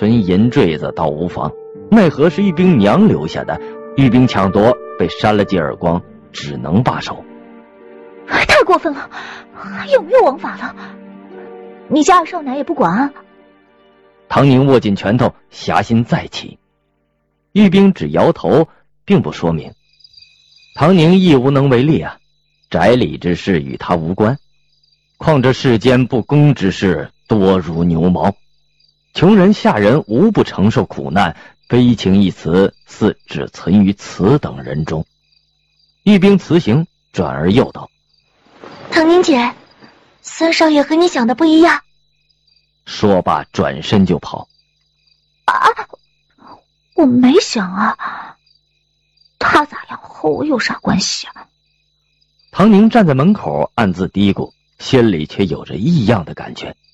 纯银坠子倒无妨，奈何是玉冰娘留下的，玉冰抢夺被扇了记耳光，只能罢手。 太过分了，还有没有王法了？你家二少奶也不管啊？ 唐宁握紧拳头，侠心再起。玉冰只摇头，并不说明。唐宁亦无能为力啊，宅里之事与他无关，况这世间不公之事多如牛毛，穷人下人无不承受苦难，悲情一词似只存于此等人中。玉冰辞行，转而又道： 唐宁姐，三少爷和你想的不一样。 说罢转身就跑。 我没想啊，他咋样和我有啥关系啊？ 唐宁站在门口暗自嘀咕，心里却有着异样的感觉。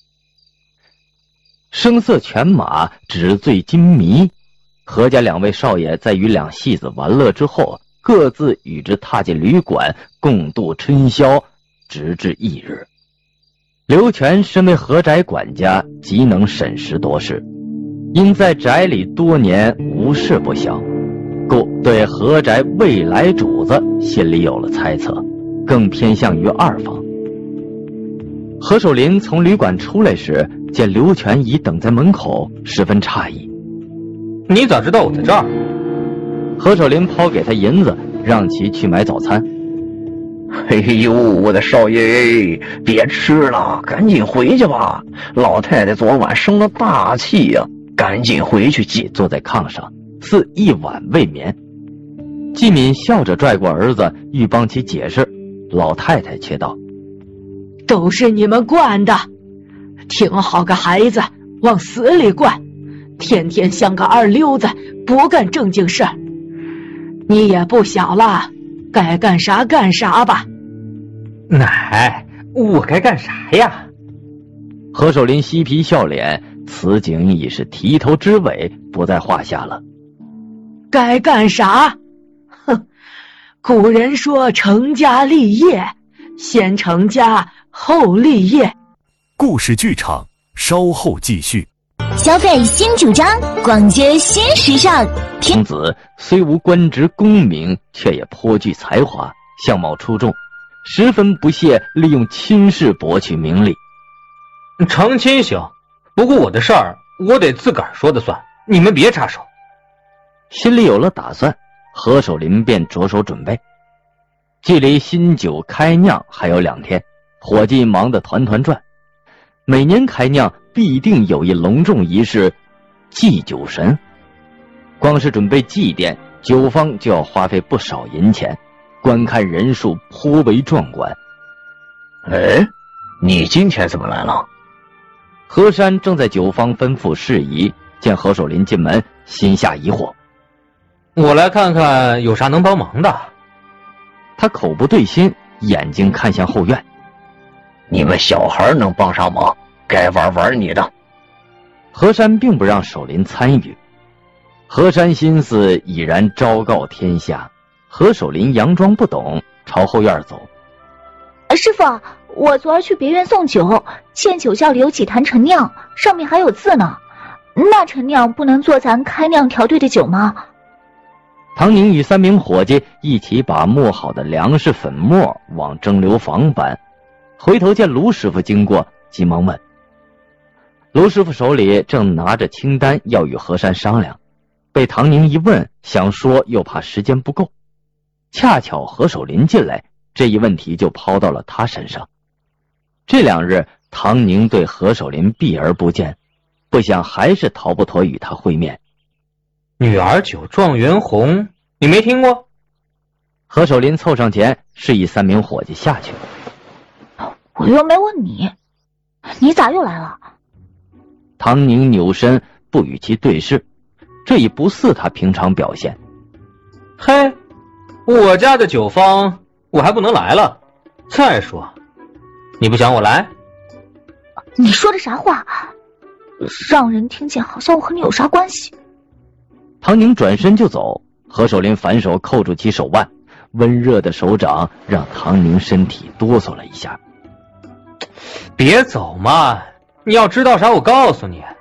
声色犬马，纸醉金迷，何家两位少爷在与两戏子玩乐之后，各自与之踏进旅馆，共度春宵，直至翌日。刘全身为何宅管家，极能审时度势，因在宅里多年无事不晓，故对何宅未来主子心里有了猜测，更偏向于二房。何守林从旅馆出来时，见刘全已等在门口，十分诧异。 你咋知道我在这儿？ 何守林抛给他银子，让其去买早餐。 哎呦，我的少爷，别吃了，赶紧回去吧。老太太昨晚生了大气呀，赶紧回去挤坐在炕上，似一晚未眠。季敏笑着拽过儿子，欲帮其解释，老太太却道： 都是你们惯的，挺好个孩子往死里惯，天天像个二流子，不干正经事儿。你也不小了，该干啥干啥吧。 奶，我该干啥呀？ 何守林嬉皮笑脸，此景已是提头之尾，不在话下了。 该干啥？哼，古人说成家立业，先成家后立业。 故事剧场稍后继续。 消费新主张，逛街新时尚。 公子虽无官职功名，却也颇具才华，相貌出众，十分不屑利用亲事博取名利。 成亲行，不过我的事儿我得自个儿说的算，你们别插手。 心里有了打算，何守林便着手准备。距离新酒开酿还有2天，伙计忙得团团转。每年开酿必定有一隆重仪式，祭酒神。光是准备祭奠，酒坊就要花费不少银钱，观看人数颇为壮观。 哎，你今天怎么来了？ 何山正在酒坊吩咐事宜，见何守林进门，心下疑惑。 我来看看有啥能帮忙的。 他口不对心，眼睛看向后院。 你们小孩能帮上忙，该玩玩你的。 何山并不让守林参与。何山心思已然昭告天下，何守林佯装不懂，朝后院走。 师傅，我昨儿去别院送酒，见酒窖里有几坛陈酿，上面还有字呢。那陈酿不能做咱开酿调对的酒吗？ 唐宁与3名伙计一起把磨好的粮食粉末往蒸馏房搬，回头见卢师傅经过，急忙问。卢师傅手里正拿着清单要与何山商量，被唐宁一问，想说又怕时间不够，恰巧何守林进来，这一问题就抛到了他身上。这2日唐宁对何守林避而不见，不想还是逃不脱与他会面。 女儿酒状元红，你没听过？ 何守林凑上前，示意3名伙计下去。 我又没问你，你咋又来了？ 唐宁扭身不与其对视，这已不似他平常表现。 嘿，我家的酒坊我还不能来了。再说，你不想我来？ 你说的啥话？让人听见好像我和你有啥关系。 唐宁转身就走，何守林反手扣住其手腕，温热的手掌让唐宁身体哆嗦了一下。 别走嘛，你要知道啥我告诉你。